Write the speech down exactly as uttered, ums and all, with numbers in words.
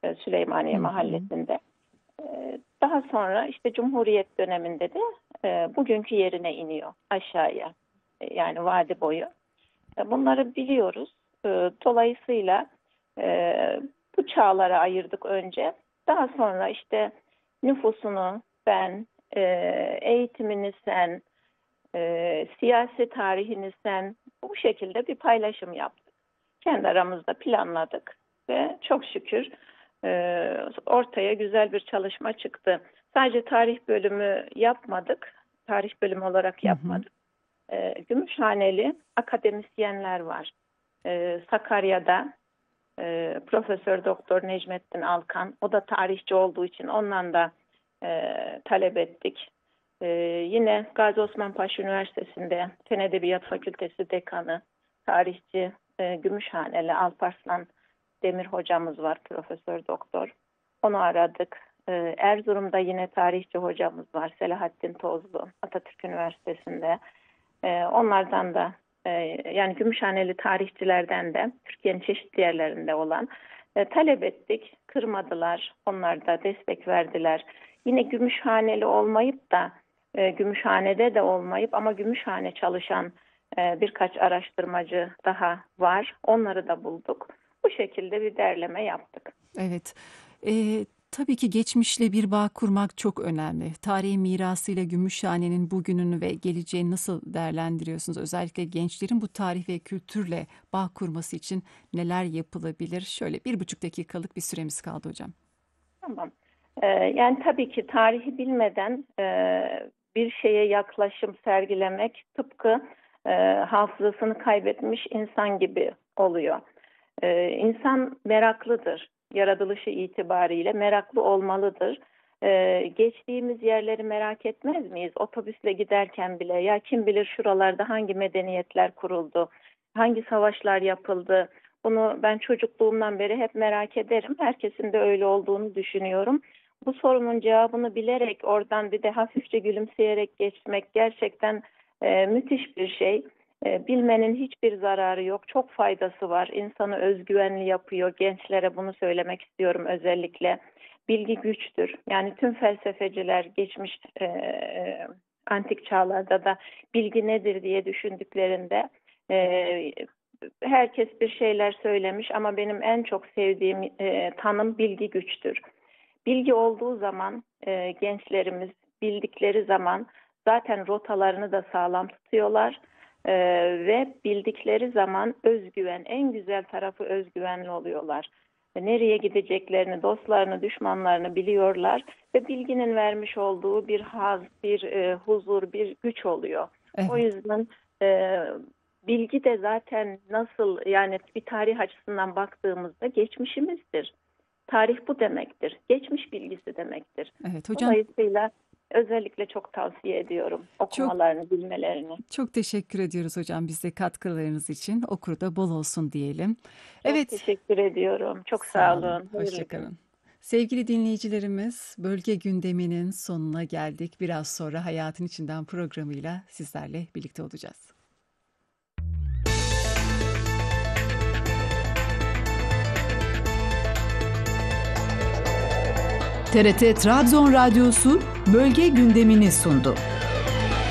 e, Süleymaniye Hı hı. Mahallesi'nde. E, daha sonra işte Cumhuriyet döneminde de e, bugünkü yerine iniyor aşağıya. E, yani vadi boyu. E, bunları biliyoruz. E, dolayısıyla e, bu çağlara ayırdık önce. Daha sonra işte nüfusunu ben, e, eğitimini sen, e, siyasi tarihini sen, bu şekilde bir paylaşım yaptık. Kendi aramızda planladık ve çok şükür e, ortaya güzel bir çalışma çıktı. Sadece tarih bölümü yapmadık, tarih bölümü olarak Hı hı. yapmadık. E, Gümüşhaneli akademisyenler var. E, Sakarya'da e, Profesör Doktor Necmettin Alkan, o da tarihçi olduğu için ondan da e, talep ettik. E, yine Gazi Osman Paşa Üniversitesi'nde Fen Edebiyat Fakültesi Dekanı, tarihçi e, Gümüşhaneli Alparslan Demir hocamız var, Profesör Doktor. Onu aradık. E, Erzurum'da yine tarihçi hocamız var, Selahattin Tozlu, Atatürk Üniversitesi'nde. E, onlardan da e, yani Gümüşhaneli tarihçilerden de Türkiye'nin çeşitli yerlerinde olan e, talep ettik. Kırmadılar. Onlar da destek verdiler. Yine Gümüşhaneli olmayıp da e, Gümüşhane'de de olmayıp ama Gümüşhane çalışan e, birkaç araştırmacı daha var. Onları da bulduk. Bu şekilde bir derleme yaptık. Evet. Ee, tabii ki geçmişle bir bağ kurmak çok önemli. Tarihi mirasıyla Gümüşhane'nin bugününü ve geleceğini nasıl değerlendiriyorsunuz? Özellikle gençlerin bu tarih ve kültürle bağ kurması için neler yapılabilir? Şöyle bir buçuk dakikalık bir süremiz kaldı hocam. Tamam. Ee, yani tabii ki tarihi bilmeden e, bir şeye yaklaşım sergilemek tıpkı e, hafızasını kaybetmiş insan gibi oluyor. Ee, insan meraklıdır. Yaratılışı itibariyle meraklı olmalıdır. Ee, geçtiğimiz yerleri merak etmez miyiz? Otobüsle giderken bile ya kim bilir şuralarda hangi medeniyetler kuruldu, hangi savaşlar yapıldı? Bunu ben çocukluğumdan beri hep merak ederim. Herkesin de öyle olduğunu düşünüyorum. Bu sorunun cevabını bilerek oradan bir de hafifçe gülümseyerek geçmek gerçekten e, müthiş bir şey. E, bilmenin hiçbir zararı yok. Çok faydası var. İnsanı özgüvenli yapıyor. Gençlere bunu söylemek istiyorum özellikle. Bilgi güçtür. Yani tüm felsefeciler geçmiş e, antik çağlarda da bilgi nedir diye düşündüklerinde e, herkes bir şeyler söylemiş ama benim en çok sevdiğim e, tanım bilgi güçtür. Bilgi olduğu zaman e, gençlerimiz bildikleri zaman zaten rotalarını da sağlam tutuyorlar e, ve bildikleri zaman özgüven, en güzel tarafı özgüvenli oluyorlar. E, nereye gideceklerini, dostlarını, düşmanlarını biliyorlar ve bilginin vermiş olduğu bir haz, bir e, huzur, bir güç oluyor. O Evet. yüzden e, bilgi de zaten nasıl, yani bir tarih açısından baktığımızda geçmişimizdir. Tarih bu demektir. Geçmiş bilgisi demektir. Evet hocam, Dolayısıyla özellikle çok tavsiye ediyorum çok okumalarını, bilmelerini. çok teşekkür ediyoruz hocam bize katkılarınız için. Okur da bol olsun diyelim. Çok Evet, teşekkür ediyorum. Çok sağ sağ olun. olun. Hoşça Buyurun. kalın. Sevgili dinleyicilerimiz, bölge gündeminin sonuna geldik. Biraz sonra Hayatın İçinden programıyla sizlerle birlikte olacağız. T R T Trabzon Radyosu bölge gündemini sundu.